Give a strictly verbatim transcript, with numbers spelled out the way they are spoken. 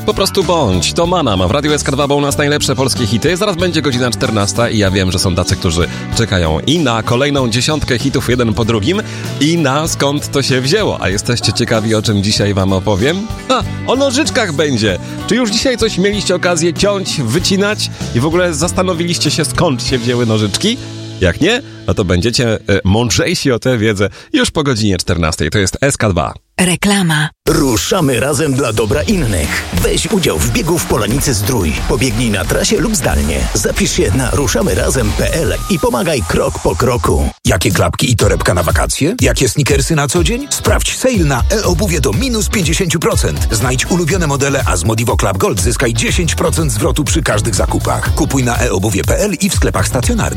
Po prostu bądź, to Manam w Radiu S K dwa, bo u nas najlepsze polskie hity. Zaraz będzie godzina czternasta i ja wiem, że są tacy, którzy czekają i na kolejną dziesiątkę hitów jeden po drugim i na skąd to się wzięło. A jesteście ciekawi, o czym dzisiaj wam opowiem? Ha, o nożyczkach będzie. Czy już dzisiaj coś mieliście okazję ciąć, wycinać i w ogóle zastanowiliście się, skąd się wzięły nożyczki? Jak nie, no to będziecie e, mądrzejsi o tę wiedzę już po godzinie czternastej. To jest S K dwa. Reklama. Ruszamy razem dla dobra innych. Weź udział w biegu w Polanicy Zdrój. Pobiegnij na trasie lub zdalnie. Zapisz się na ruszamy razem kropka p l i pomagaj krok po kroku. Jakie klapki i torebka na wakacje? Jakie sneakersy na co dzień? Sprawdź sale na e-obuwie do minus pięćdziesiąt procent. Znajdź ulubione modele, a z Modivo Club Gold zyskaj dziesięć procent zwrotu przy każdych zakupach. Kupuj na e obuwie kropka p l i w sklepach stacjonarnych.